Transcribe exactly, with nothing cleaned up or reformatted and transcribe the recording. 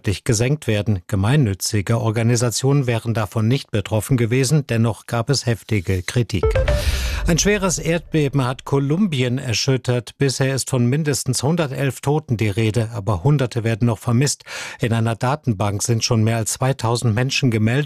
künftig gesenkt werden. Gemeinnützige Organisationen wären davon nicht betroffen gewesen, dennoch gab es heftige Kritik. Ein schweres Erdbeben hat Kolumbien erschüttert. Bisher ist von mindestens hundertelf Toten die Rede, aber Hunderte werden noch vermisst. In einer Datenbank sind schon mehr als zweitausend Menschen gemeldet.